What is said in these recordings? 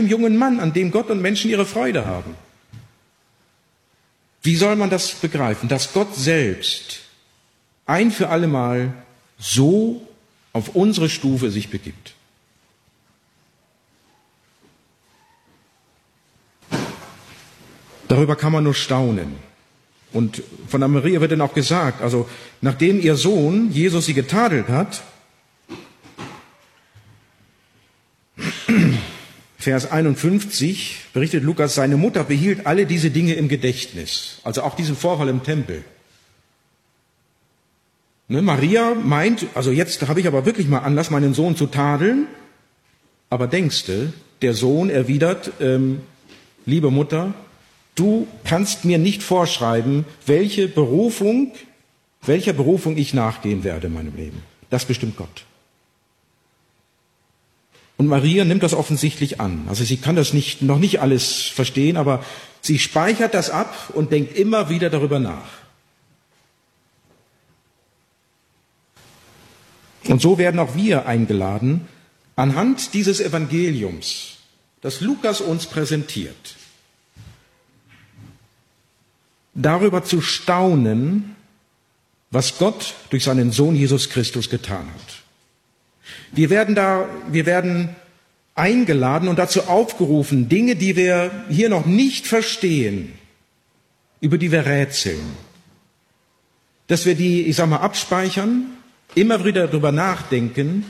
einem jungen Mann, an dem Gott und Menschen ihre Freude haben. Wie soll man das begreifen? Dass Gott selbst ein für allemal so auf unsere Stufe sich begibt. Darüber kann man nur staunen. Und von der Maria wird dann auch gesagt, also nachdem ihr Sohn Jesus sie getadelt hat, Vers 51 berichtet Lukas, seine Mutter behielt alle diese Dinge im Gedächtnis, also auch diesen Vorfall im Tempel. Maria meint, also jetzt habe ich aber wirklich mal Anlass, meinen Sohn zu tadeln, aber denkste, der Sohn erwidert, liebe Mutter, du kannst mir nicht vorschreiben, welcher Berufung ich nachgehen werde in meinem Leben. Das bestimmt Gott. Und Maria nimmt das offensichtlich an. Also sie kann das noch nicht alles verstehen, aber sie speichert das ab und denkt immer wieder darüber nach. Und so werden auch wir eingeladen, anhand dieses Evangeliums, das Lukas uns präsentiert, darüber zu staunen, was Gott durch seinen Sohn Jesus Christus getan hat. Wir werden eingeladen und dazu aufgerufen, Dinge, die wir hier noch nicht verstehen, über die wir rätseln, dass wir die, abspeichern, immer wieder darüber nachdenken,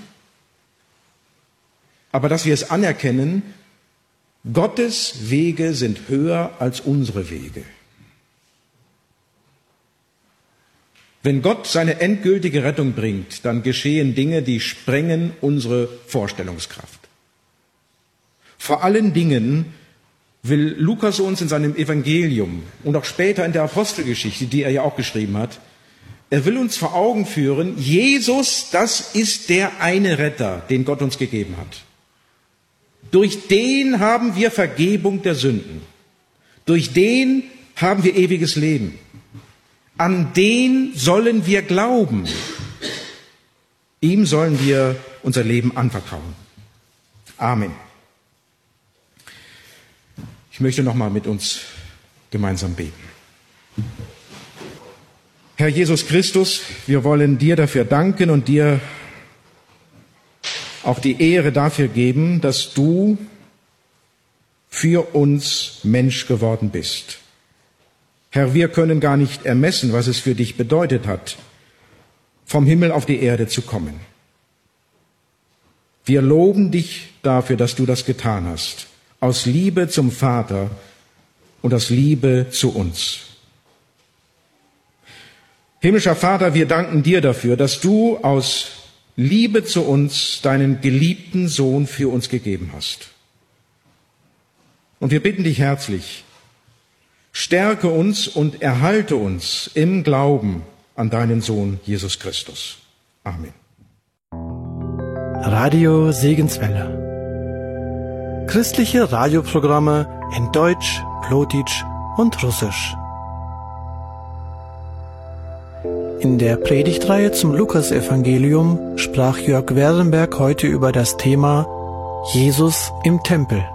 aber dass wir es anerkennen, Gottes Wege sind höher als unsere Wege. Wenn Gott seine endgültige Rettung bringt, dann geschehen Dinge, die sprengen unsere Vorstellungskraft. Vor allen Dingen will Lukas uns in seinem Evangelium und auch später in der Apostelgeschichte, die er ja auch geschrieben hat, er will uns vor Augen führen, Jesus, das ist der eine Retter, den Gott uns gegeben hat. Durch den haben wir Vergebung der Sünden. Durch den haben wir ewiges Leben. An den sollen wir glauben. Ihm sollen wir unser Leben anvertrauen. Amen. Ich möchte noch mal mit uns gemeinsam beten. Herr Jesus Christus, wir wollen dir dafür danken und dir auch die Ehre dafür geben, dass du für uns Mensch geworden bist. Herr, wir können gar nicht ermessen, was es für dich bedeutet hat, vom Himmel auf die Erde zu kommen. Wir loben dich dafür, dass du das getan hast, aus Liebe zum Vater und aus Liebe zu uns. Himmlischer Vater, wir danken dir dafür, dass du aus Liebe zu uns deinen geliebten Sohn für uns gegeben hast. Und wir bitten dich herzlich, stärke uns und erhalte uns im Glauben an deinen Sohn Jesus Christus. Amen. Radio Segenswelle. Christliche Radioprogramme in Deutsch, Plotitsch und Russisch. In der Predigtreihe zum Lukasevangelium sprach Jörg Werdenberg heute über das Thema Jesus im Tempel.